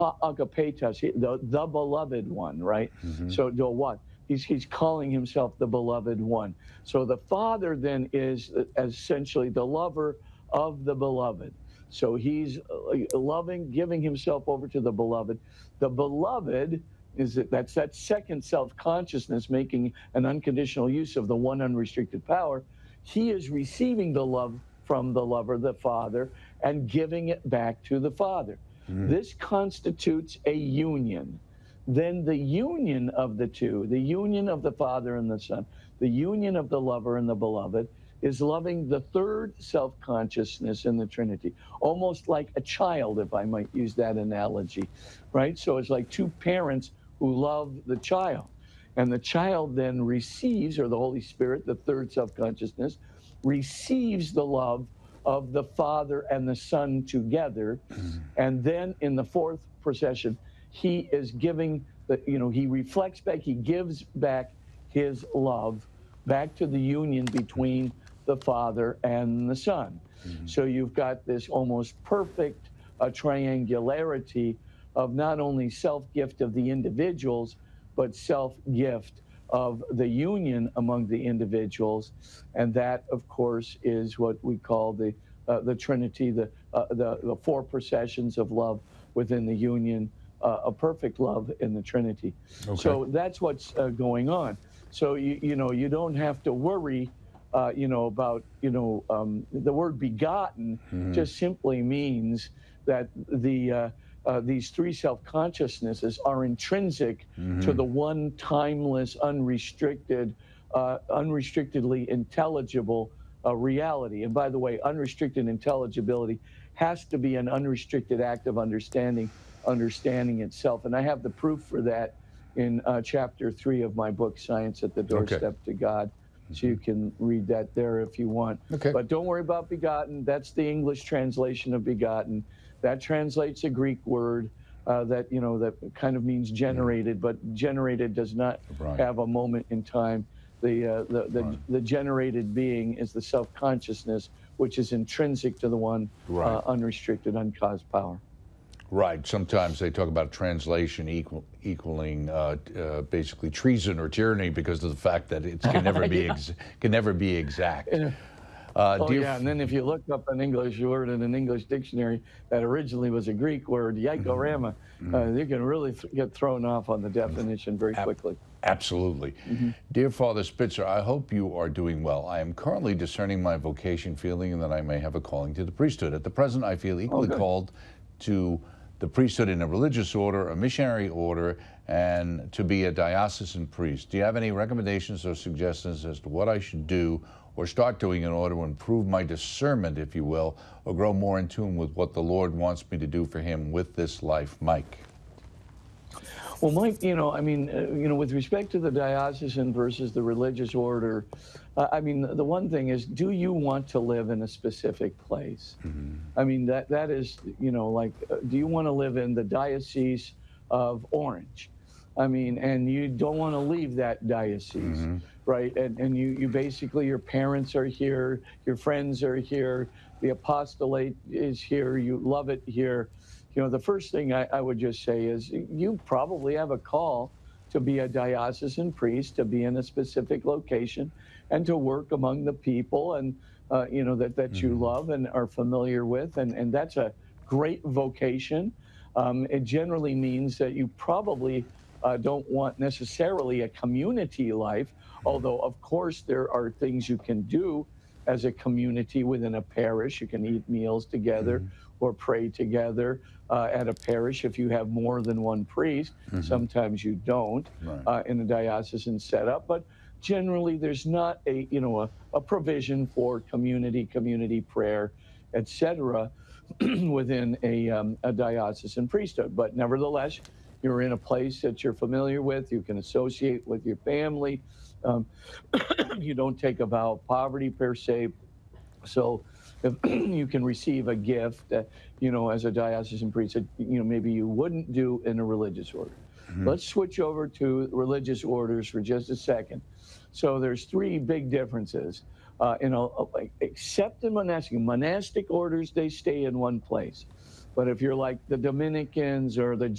agapetos, the beloved one, right? Hmm. So the what? He's calling himself the beloved one. So the Father then is essentially the lover of the beloved. So he's loving, giving himself over to the beloved. The beloved that's that second self-consciousness making an unconditional use of the one unrestricted power. He is receiving the love from the lover, the Father, and giving it back to the Father. Hmm. This constitutes a union. Then the union of the two, the union of the Father and the Son, the union of the lover and the beloved, is loving the third self-consciousness in the Trinity, almost like a child, if I might use that analogy, right? So it's like two parents who love the child. And the child then receives, or the Holy Spirit, the third self-consciousness, receives the love of the Father and the Son together. And then in the fourth procession, he is giving he reflects back, he gives back his love back to the union between the Father and the Son. So you've got this almost perfect triangularity of not only self-gift of the individuals, but self-gift of the union among the individuals. And that, of course, is what we call the Trinity, the four processions of love within the union, a perfect love in the Trinity. Okay. So that's what's going on. So you don't have to worry, about the word begotten. Just simply means that these three self-consciousnesses are intrinsic to the one timeless, unrestrictedly intelligible reality. And by the way, unrestricted intelligibility has to be an unrestricted act of understanding itself. And I have the proof for that in chapter 3 of my book, Science at the Doorstep to God. So you can read that there if you want. Okay. But don't worry about begotten. That's the English translation of begotten. That translates a Greek word that kind of means generated, but generated does not have a moment in time. The generated being is the self-consciousness, which is intrinsic to the one unrestricted, uncaused power. Right. Sometimes they talk about translation equaling basically treason or tyranny because of the fact that it can never be can never be exact. And then if you look up an English word in an English dictionary that originally was a Greek word, yaikorama, you can really get thrown off on the definition very quickly. Absolutely. Dear Father Spitzer, I hope you are doing well. I am currently discerning my vocation, feeling that I may have a calling to the priesthood. At the present, I feel equally called to the priesthood in a religious order, a missionary order, and to be a diocesan priest. Do you have any recommendations or suggestions as to what I should do or start doing in order to improve my discernment, if you will, or grow more in tune with what the Lord wants me to do for him with this life? Mike. Well, Mike, with respect to the diocesan versus the religious order, the one thing is, do you want to live in a specific place? I mean, that is, do you want to live in the Diocese of Orange? I mean, and you don't want to leave that diocese, right? And you basically, your parents are here, your friends are here, the apostolate is here, you love it here. The first thing I would just say is you probably have a call to be a diocesan priest, to be in a specific location, and to work among the people and that you love and are familiar with, and that's a great vocation. It generally means that you probably don't want necessarily a community life, although of course there are things you can do as a community within a parish. You can eat meals together or pray together at a parish if you have more than one priest. Sometimes you don't in a diocesan setup, but generally there's not a provision for community prayer, etc. within a diocesan priesthood. But nevertheless, you're in a place that you're familiar with, you can associate with your family. You don't take a vow of poverty per se. So if you can receive a gift that, as a diocesan priest, that, maybe you wouldn't do in a religious order. Let's switch over to religious orders for just a second. So there's three big differences. Except in monastic orders, they stay in one place. But if you're like the Dominicans or the